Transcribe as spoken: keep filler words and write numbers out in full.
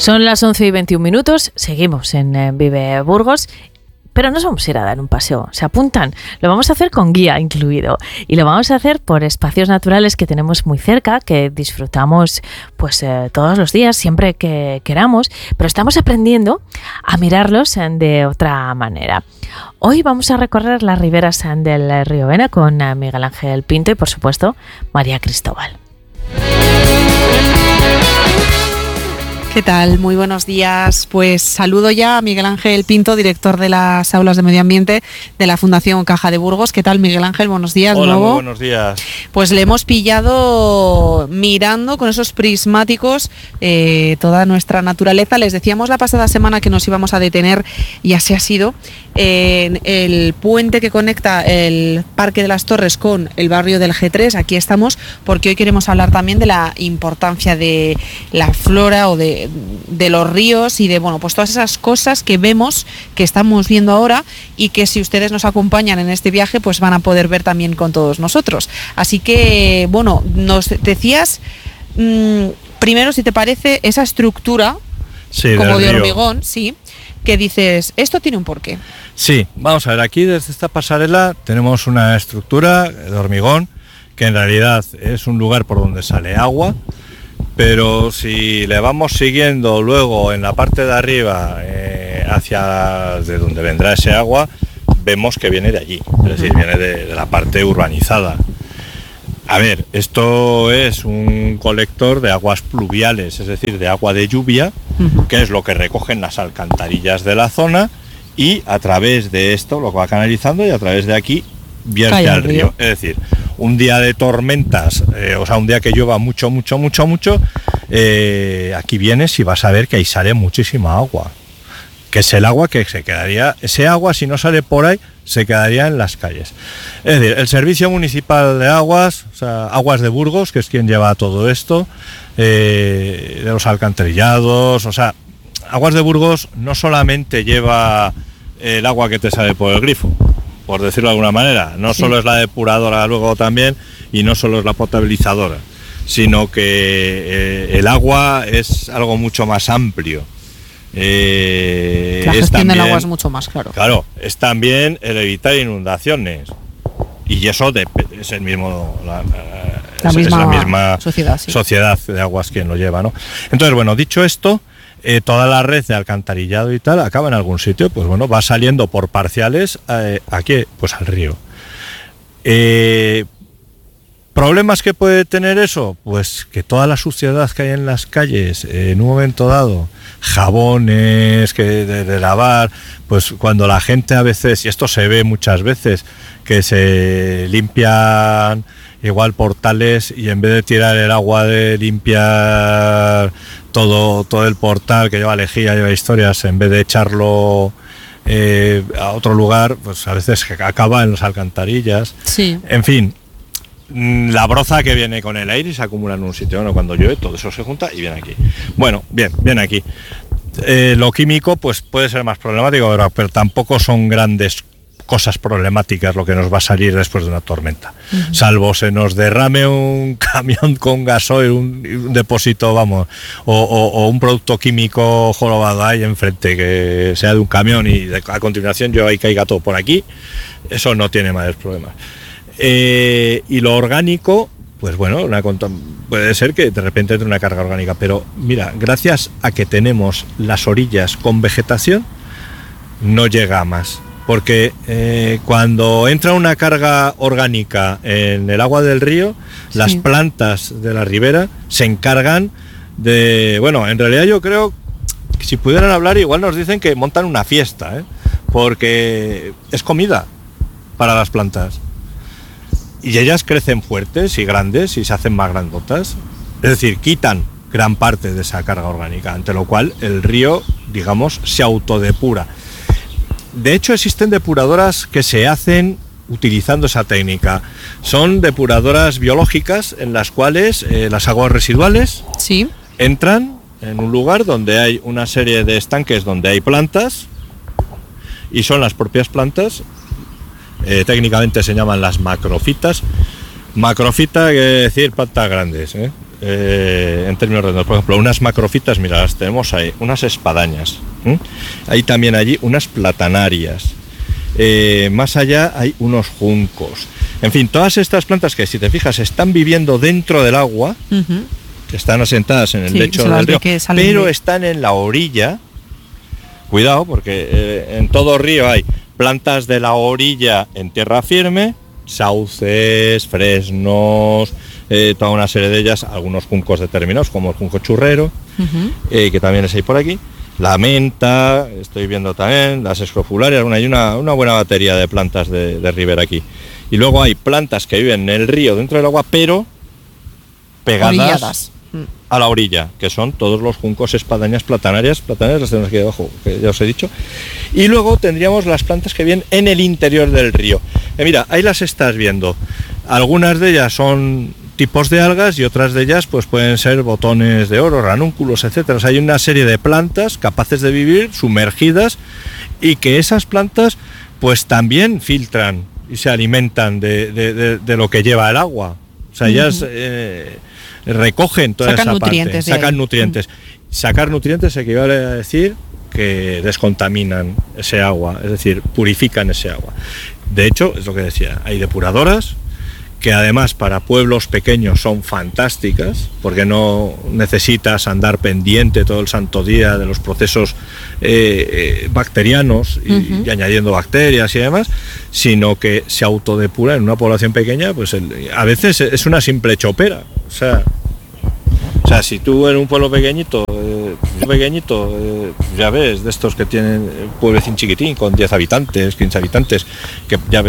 Son las once y veintiún minutos, seguimos en eh, Vive Burgos, pero nos vamos a ir a dar un paseo. ¿Se apuntan? Lo vamos a hacer con guía incluido y lo vamos a hacer por espacios naturales que tenemos muy cerca, que disfrutamos pues eh, todos los días, siempre que queramos, pero estamos aprendiendo a mirarlos eh, de otra manera. Hoy vamos a recorrer las riberas eh, del río Vena con eh, Miguel Ángel Pinto y, por supuesto, María Cristóbal. ¿Qué tal? Muy buenos días. Pues saludo ya a Miguel Ángel Pinto, director de las aulas de medio ambiente de la Fundación Caja de Burgos. ¿Qué tal, Miguel Ángel? Buenos días. Hola, nuevo. muy buenos días. Pues le hemos pillado mirando con esos prismáticos eh, toda nuestra naturaleza. Les decíamos la pasada semana que nos íbamos a detener, y así ha sido, en el puente que conecta el Parque de las Torres con el barrio del G tres. Aquí estamos porque hoy queremos hablar también de la importancia de la flora o de de los ríos y de, bueno, pues todas esas cosas que vemos, que estamos viendo ahora y que si ustedes nos acompañan en este viaje, pues van a poder ver también con todos nosotros. Así que, bueno, nos decías, mmm, primero, si te parece, esa estructura, sí, como de hormigón, sí, que dices, esto tiene un porqué. Sí, vamos a ver, aquí desde esta pasarela tenemos una estructura de hormigón que en realidad es un lugar por donde sale agua. Pero si le vamos siguiendo luego en la parte de arriba eh, hacia de donde vendrá ese agua, vemos que viene de allí, es decir, viene de, de la parte urbanizada. A ver, esto es un colector de aguas pluviales, es decir, de agua de lluvia, uh-huh. que es lo que recogen las alcantarillas de la zona y a través de esto lo va canalizando y a través de aquí vierte al río. Es decir, un día de tormentas, eh, o sea, un día que llueva mucho, mucho, mucho, mucho, eh, aquí vienes y vas a ver que ahí sale muchísima agua, que es el agua que se quedaría, ese agua si no sale por ahí, se quedaría en las calles. Es decir, el Servicio Municipal de Aguas, o sea, Aguas de Burgos, que es quien lleva todo esto, eh, de los alcantarillados, o sea, Aguas de Burgos no solamente lleva el agua que te sale por el grifo, por decirlo de alguna manera, no sí. solo es la depuradora luego también y no solo es la potabilizadora, sino que eh, el agua es algo mucho más amplio. Eh, la gestión es también, del agua es mucho más, claro. Claro, es también el evitar inundaciones y eso de, es el mismo la, la, es, misma, es la misma sociedad, sí. sociedad de aguas quien lo lleva, ¿no? Entonces, bueno, dicho esto, Eh, toda la red de alcantarillado y tal acaba en algún sitio, pues bueno, va saliendo por parciales eh, aquí, pues al río. Eh, ¿Problemas que puede tener eso? Pues que toda la suciedad que hay en las calles, eh, en un momento dado, jabones que de, de lavar, pues cuando la gente a veces, y esto se ve muchas veces, que se limpian igual portales y en vez de tirar el agua de limpiar todo, todo el portal que lleva lejía, lleva historias, en vez de echarlo eh, a otro lugar, pues a veces acaba en las alcantarillas. Sí. En fin, la broza que viene con el aire y se acumula en un sitio, ¿no? Cuando llueve todo eso se junta y viene aquí. Bueno, bien, viene aquí. Eh, lo químico pues puede ser más problemático, pero, pero tampoco son grandes cosas problemáticas lo que nos va a salir después de una tormenta, uh-huh. salvo se nos derrame un camión con gasoil, un, un depósito, vamos, o, o, o un producto químico jorobado ahí enfrente que sea de un camión y de, a continuación yo ahí caiga todo por aquí, eso no tiene mayores problemas. Eh, y lo orgánico, pues bueno, una, puede ser que de repente entre una carga orgánica, pero mira, gracias a que tenemos las orillas con vegetación, no llega a más. Porque eh, cuando entra una carga orgánica en el agua del río, sí. las plantas de la ribera se encargan de... Bueno, en realidad yo creo que si pudieran hablar igual nos dicen que montan una fiesta, ¿eh? Porque es comida para las plantas. Y ellas crecen fuertes y grandes y se hacen más grandotas. Es decir, quitan gran parte de esa carga orgánica, ante lo cual el río, digamos, se autodepura. De hecho, existen depuradoras que se hacen utilizando esa técnica. Son depuradoras biológicas en las cuales eh, las aguas residuales sí. entran en un lugar donde hay una serie de estanques donde hay plantas y son las propias plantas, eh, técnicamente se llaman las macrofitas. Macrofita quiere decir plantas grandes, ¿eh? eh, en términos redondos. Por ejemplo, unas macrofitas, mira, las tenemos ahí, unas espadañas. ¿eh? Hay también allí unas platanarias. Eh, más allá hay unos juncos. En fin, todas estas plantas que, si te fijas, están viviendo dentro del agua, uh-huh. que están asentadas en el sí, lecho del río, pero de... están en la orilla. Cuidado, porque eh, en todo río hay plantas de la orilla en tierra firme, sauces, fresnos, eh, toda una serie de ellas, algunos juncos determinados, como el junco churrero, uh-huh. eh, que también es ahí por aquí. La menta, estoy viendo también, las escrofularias, bueno, hay una, una buena batería de plantas de, de ribera aquí. Y luego hay plantas que viven en el río, dentro del agua, pero pegadas Orilladas. a la orilla, que son todos los juncos, espadañas, platanarias, platanarias las tenemos aquí debajo, que ya os he dicho. Y luego tendríamos las plantas que viven en el interior del río. Eh, mira, ahí las estás viendo. Algunas de ellas son tipos de algas y otras de ellas pues pueden ser botones de oro, ranúnculos, etcétera. O sea, hay una serie de plantas capaces de vivir sumergidas y que esas plantas pues también filtran y se alimentan de, de, de, de lo que lleva el agua. O sea, uh-huh. ellas eh, recogen toda sacan esa nutrientes parte, sacan ahí. nutrientes. Uh-huh. Sacar nutrientes equivale a decir que descontaminan ese agua, es decir, purifican ese agua. De hecho, es lo que decía, hay depuradoras que además para pueblos pequeños son fantásticas, porque no necesitas andar pendiente todo el santo día de los procesos eh, eh, bacterianos y, uh-huh. y añadiendo bacterias y demás, sino que se autodepura en una población pequeña, pues el, a veces es una simple chopera. O sea, o sea si tú en un pueblo pequeñito, eh, pequeñito eh, ya ves, de estos que tienen pueblecín chiquitín con diez habitantes, quince habitantes, que ya ves